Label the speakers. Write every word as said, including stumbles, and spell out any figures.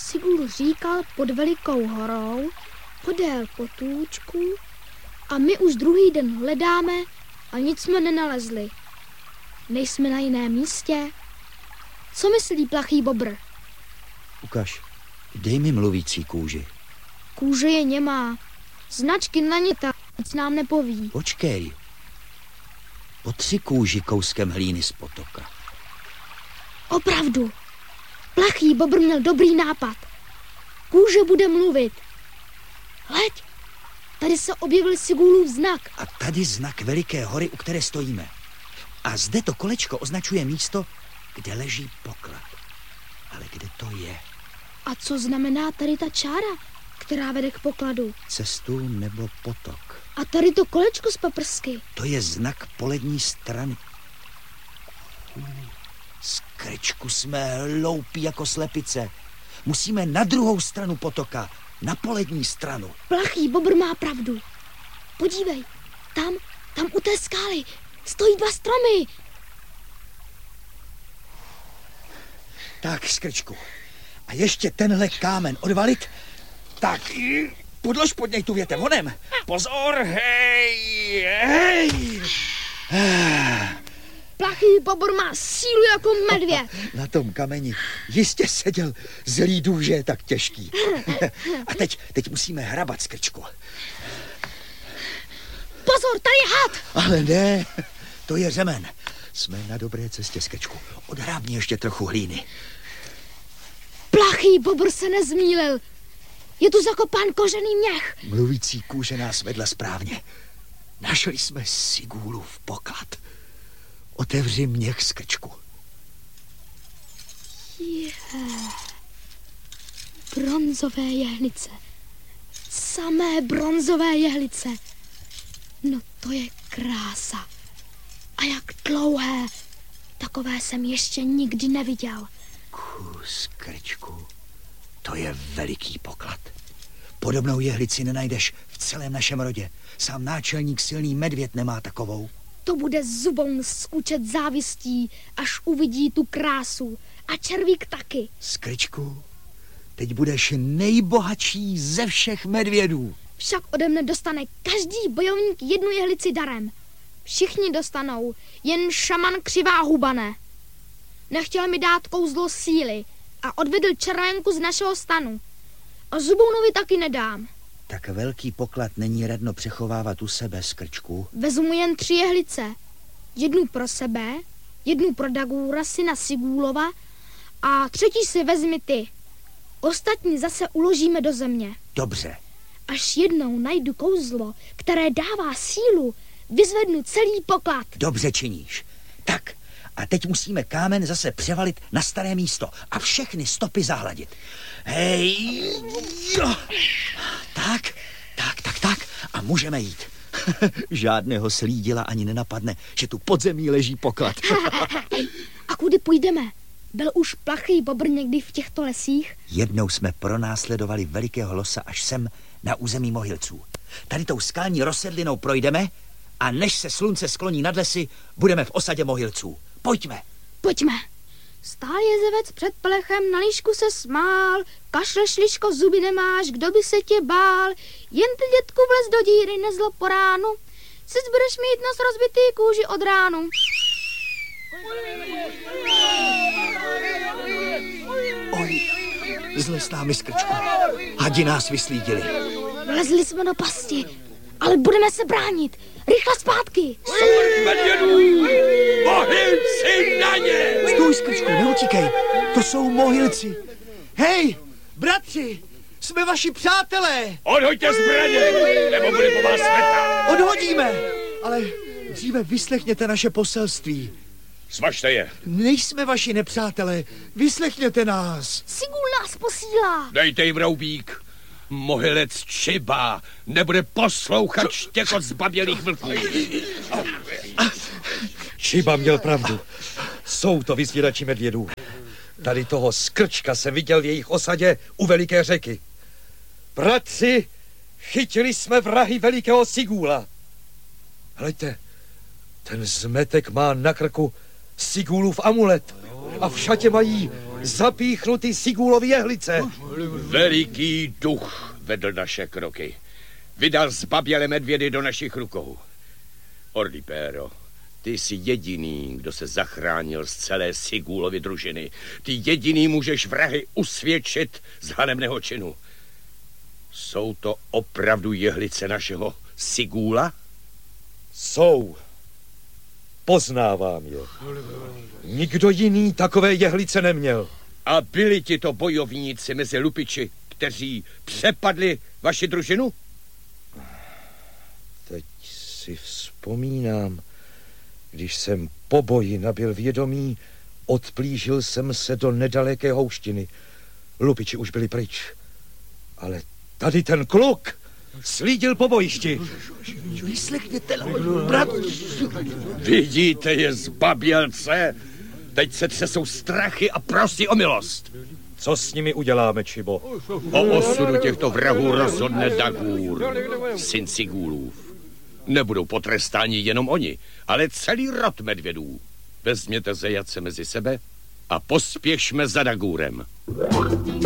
Speaker 1: Sigul říkal pod velikou horou, podél potůčku a my už druhý den hledáme a nic jsme nenalezli. Nejsme na jiném místě. Co myslí plachý bobr?
Speaker 2: Ukaž, dej mi mluvící kůži.
Speaker 1: Kůže je němá. Značky na ně ta nic nám nepoví.
Speaker 2: Počkej. Potři kůži kouskem hlíny z potoka.
Speaker 1: Opravdu. Plachý bobr měl dobrý nápad. Kůže bude mluvit. Hleď, tady se objevil Sigulův znak.
Speaker 2: A tady znak veliké hory, u které stojíme. A zde to kolečko označuje místo, kde leží poklad. Ale kde to je?
Speaker 1: A co znamená tady ta čára, která vede k pokladu?
Speaker 2: Cestu nebo potok.
Speaker 1: A tady to kolečko z paprsky.
Speaker 2: To je znak polední strany. Skrčku, jsme hloupí jako slepice. Musíme na druhou stranu potoka, na polední stranu.
Speaker 1: Plachý bobr má pravdu. Podívej, tam, tam u té skály stojí dva stromy.
Speaker 2: Tak, Skrčku. A ještě tenhle kámen odvalit? Tak, podlož pod něj tu větev honem.
Speaker 3: Pozor, hej, hej.
Speaker 1: Plachý bobr má sílu jako medvěd.
Speaker 2: Na tom kameni jistě seděl zlý duch, že je tak těžký. A teď, teď musíme hrabat, Skrčku.
Speaker 1: Pozor, tady je had.
Speaker 2: Ale ne, to je řemen. Jsme na dobré cestě, Skrčku. Odhrábni ještě trochu hlíny.
Speaker 1: Plachý bobr se nezmýlil. Je tu zakopán kožený měch.
Speaker 2: Mluvící kůže nás vedla správně. Našli jsme Sigulův poklad. Otevři měch, Skrčku.
Speaker 1: Je. Bronzové jehlice. Samé bronzové jehlice. No to je krása. A jak dlouhé. Takové jsem ještě nikdy neviděl.
Speaker 2: Kus, Krčku, to je veliký poklad. Podobnou jehlici nenajdeš v celém našem rodě. Sám náčelník silný medvěd nemá takovou.
Speaker 1: To bude zuboun skučet závistí, až uvidí tu krásu. A červík taky.
Speaker 2: Skrčku, teď budeš nejbohatší ze všech medvědů.
Speaker 1: Však ode mne dostane každý bojovník jednu jehlici darem. Všichni dostanou, jen šaman křivá huba ne. Nechtěl mi dát kouzlo síly a odvedl červenku z našeho stanu. A zubounovi taky nedám.
Speaker 2: Tak velký poklad není radno přechovávat u sebe, Skrčku.
Speaker 1: Vezmu jen tři jehlice. Jednu pro sebe, jednu pro Dagúra, syna Sigúlova a třetí si vezmi ty. Ostatní zase uložíme do země.
Speaker 2: Dobře.
Speaker 1: Až jednou najdu kouzlo, které dává sílu, vyzvednu celý poklad.
Speaker 2: Dobře činíš. Tak, a teď musíme kámen zase převalit na staré místo a všechny stopy zahladit. Hej, jo. Tak, tak, tak, tak a můžeme jít. Žádného slídila ani nenapadne, že tu pod zemí leží poklad.
Speaker 1: A kudy půjdeme? Byl už plachý bobr někdy v těchto lesích?
Speaker 2: Jednou jsme pronásledovali velikého losa až sem na území Mohylců. Tady tou skalní rozsedlinou projdeme a než se slunce skloní nad lesy, budeme v osadě Mohylců. Pojďme.
Speaker 1: Pojďme. Stál jezevec před plechem, na líšku se smál, kašleš, liško, zuby nemáš, kdo by se tě bál, jen ty, dětku, vlez do díry, nezlo po ránu, si budeš mít nos rozbitý kůži od ránu.
Speaker 2: Oj, zle s námi, Skrčku. Hadi nás vyslídili.
Speaker 1: Vlezli jsme do pasti, ale budeme se bránit. Rychle zpátky.
Speaker 3: Smrt medvědů! Mohylci na ně!
Speaker 2: Stůj, Skrčku, neutíkej. To jsou Mohylci. Hej, bratři, jsme vaši přátelé.
Speaker 3: Odhoďte zbraně, nebo bude po vás smeta.
Speaker 2: Odhodíme, ale dříve vyslechněte naše poselství.
Speaker 3: Svažte je.
Speaker 2: Nejsme vaši nepřátelé, vyslechněte nás.
Speaker 1: Sigul nás posílá.
Speaker 3: Dejte jim roubík. Mohylec Čiba nebude poslouchat štěkot zbabělých vlků.
Speaker 4: Čiba měl pravdu. Jsou to vyzvědači medvědů. Tady toho Skrčka jsem viděl v jejich osadě u veliké řeky. Bratři, chytili jsme vrahy velikého Sigúla. Hleďte, ten zmetek má na krku Sigúlův amulet a v šatě mají zapíchnu ty Sigulovy jehlice.
Speaker 3: Veliký duch vedl naše kroky. Vydal zbabělé medvědy do našich rukou. Ordipéro, ty jsi jediný, kdo se zachránil z celé Sigulovy družiny. Ty jediný můžeš vrahy usvědčit z hanebného činu. Jsou to opravdu jehlice našeho Sigula?
Speaker 4: Jsou. Poznávám je. Nikdo jiný takové jehlice neměl.
Speaker 3: A byli ti to bojovníci mezi lupiči, kteří přepadli vaši družinu?
Speaker 4: Teď si vzpomínám, když jsem po boji nabyl vědomí, odplížil jsem se do nedaleké houštiny. Lupiči už byli pryč. Ale tady ten kluk slídil po bojišti.
Speaker 2: Vyslechněte, brat.
Speaker 3: Vidíte je, zbabělce? Teď se třesou strachy a prosí o milost.
Speaker 4: Co s nimi uděláme, Čibo?
Speaker 3: O osudu těchto vrahů rozhodne Dagur, syn Sigulův. Nebudou potrestáni jenom oni, ale celý rod medvědů. Vezměte zajace mezi sebe a pospěšme za Dagurem.